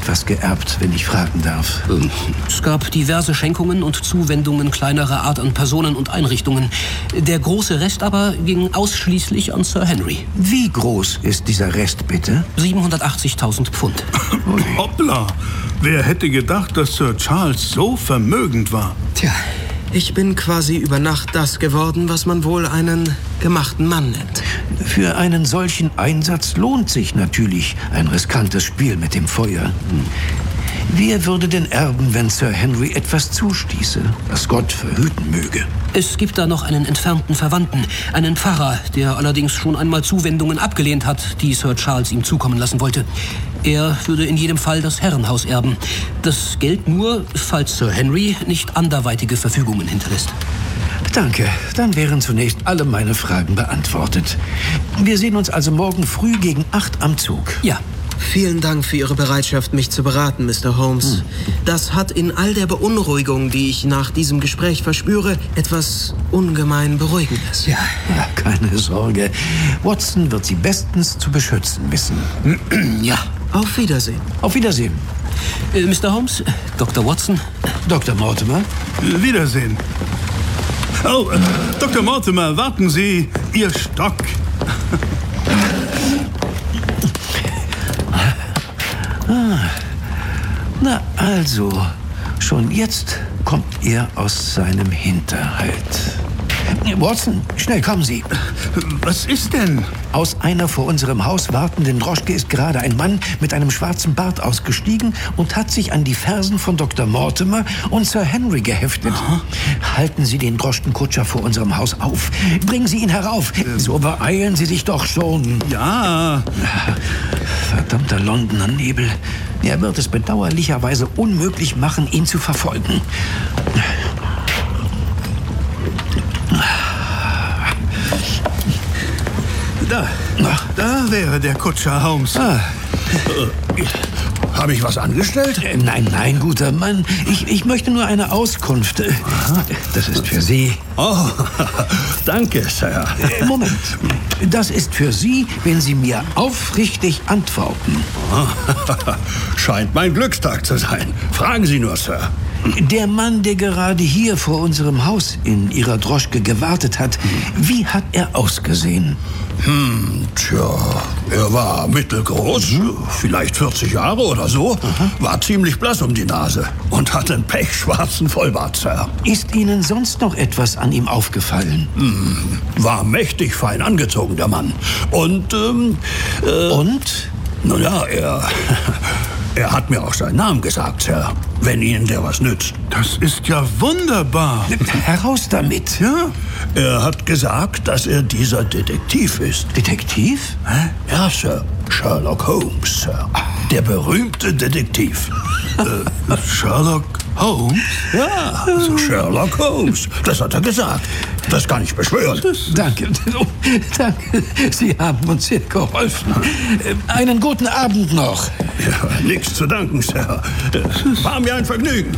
etwas geerbt, wenn ich fragen darf? Es gab diverse Schenkungen und Zuwendungen kleinerer Art an Personen und Einrichtungen. Der große Rest aber ging ausschließlich an Sir Henry. Wie groß ist dieser Rest, bitte? 780.000 Pfund. Hoppla! Wer hätte gedacht, dass Sir Charles so vermögend war? Tja, ich bin quasi über Nacht das geworden, was man wohl einen gemachten Mann nennt. Für einen solchen Einsatz lohnt sich natürlich ein riskantes Spiel mit dem Feuer. Wer würde denn erben, wenn Sir Henry etwas zustieße, das Gott verhüten möge? Es gibt da noch einen entfernten Verwandten, einen Pfarrer, der allerdings schon einmal Zuwendungen abgelehnt hat, die Sir Charles ihm zukommen lassen wollte. Er würde in jedem Fall das Herrenhaus erben. Das gilt nur, falls Sir Henry nicht anderweitige Verfügungen hinterlässt. Danke, dann wären zunächst alle meine Fragen beantwortet. Wir sehen uns also morgen früh gegen 8 am Zug. Ja. Vielen Dank für Ihre Bereitschaft, mich zu beraten, Mr. Holmes. Das hat in all der Beunruhigung, die ich nach diesem Gespräch verspüre, etwas ungemein Beruhigendes. Ja, keine Sorge. Watson wird Sie bestens zu beschützen wissen. Ja. Auf Wiedersehen. Auf Wiedersehen. Mr. Holmes, Dr. Watson. Dr. Mortimer. Wiedersehen. Oh, Dr. Mortimer, warten Sie, Ihr Stock. Na also, schon jetzt kommt er aus seinem Hinterhalt. Watson, schnell kommen Sie. Was ist denn? Aus einer vor unserem Haus wartenden Droschke ist gerade ein Mann mit einem schwarzen Bart ausgestiegen und hat sich an die Fersen von Dr. Mortimer und Sir Henry geheftet. Aha. Halten Sie den Droschkenkutscher vor unserem Haus auf. Bringen Sie ihn herauf. So beeilen Sie sich doch schon. Ja. Verdammter Londoner Nebel. Er wird es bedauerlicherweise unmöglich machen, ihn zu verfolgen. Da wäre der Kutscher, Holmes. Habe ich was angestellt? Nein, guter Mann. Ich möchte nur eine Auskunft. Das ist für Sie. Oh, danke, Sir. Moment. Das ist für Sie, wenn Sie mir aufrichtig antworten. Scheint mein Glückstag zu sein. Fragen Sie nur, Sir. Der Mann, der gerade hier vor unserem Haus in Ihrer Droschke gewartet hat, wie hat er ausgesehen? Er war mittelgroß, vielleicht 40 Jahre oder so, war ziemlich blass um die Nase und hatte einen pechschwarzen Vollbart, Sir. Ist Ihnen sonst noch etwas an ihm aufgefallen? War mächtig fein angezogen, der Mann. Und? Nun ja, er hat mir auch seinen Namen gesagt, Sir, wenn Ihnen der was nützt. Das ist ja wunderbar. Heraus damit. Ja, er hat gesagt, dass er dieser Detektiv ist. Detektiv? Ja, Sir. Sherlock Holmes, Sir. Der berühmte Detektiv. Sherlock Holmes? Ja, also Sherlock Holmes. Das hat er gesagt. Das kann ich beschwören. Danke. Danke. Sie haben uns sehr geholfen. Einen guten Abend noch. Ja, nichts zu danken, Sir. War mir ein Vergnügen.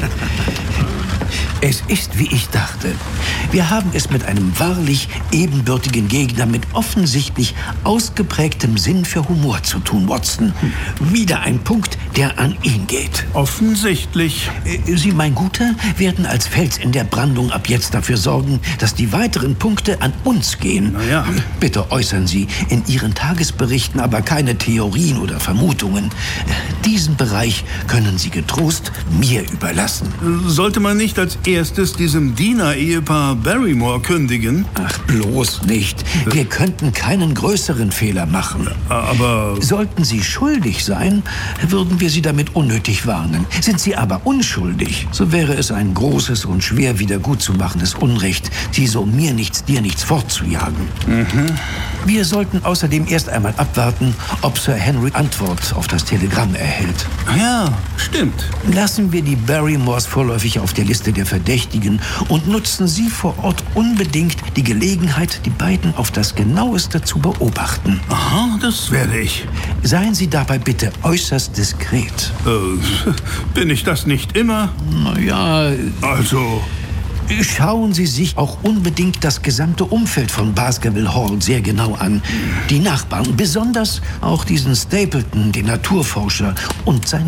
Es ist, wie ich dachte. Wir haben es mit einem wahrlich ebenbürtigen Gegner mit offensichtlich ausgeprägtem Sinn für Humor zu tun, Watson. Wieder ein Punkt, der an ihn geht. Offensichtlich. Sie, mein Guter, werden als Fels in der Brandung ab jetzt dafür sorgen, dass die weiteren Punkte an uns gehen. Na ja. Bitte äußern Sie in Ihren Tagesberichten aber keine Theorien oder Vermutungen. Diesen Bereich können Sie getrost mir überlassen. Sollte man nicht als erstes diesem Diener-Ehepaar Barrymore kündigen? Ach, bloß nicht. Wir könnten keinen größeren Fehler machen. Aber sollten Sie schuldig sein, würden wir Sie damit unnötig warnen. Sind Sie aber unschuldig, so wäre es ein großes und schwer wiedergutzumachendes Unrecht, Sie so mir nichts, dir nichts fortzujagen. Wir sollten außerdem erst einmal abwarten, ob Sir Henry Antwort auf das Telegramm erhält. Ja, stimmt. Lassen wir die Barrymores vorläufig auf der Liste der Verdächtigen und nutzen Sie vor Ort unbedingt die Gelegenheit, die beiden auf das Genaueste zu beobachten. Aha, das werde ich. Seien Sie dabei bitte äußerst diskret. Bin ich das nicht immer? Ja. Also. Schauen Sie sich auch unbedingt das gesamte Umfeld von Baskerville Hall sehr genau an. Die Nachbarn, besonders auch diesen Stapleton, den Naturforscher und seine